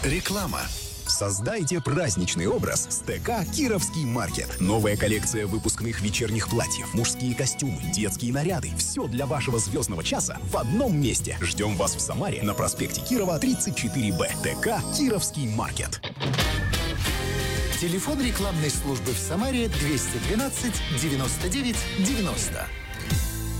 Реклама. Создайте праздничный образ с ТК «Кировский маркет». Новая коллекция выпускных вечерних платьев, мужские костюмы, детские наряды. Все для вашего звездного часа в одном месте. Ждем вас в Самаре на проспекте Кирова, 34Б. ТК «Кировский маркет». Телефон рекламной службы в Самаре 212 99 90.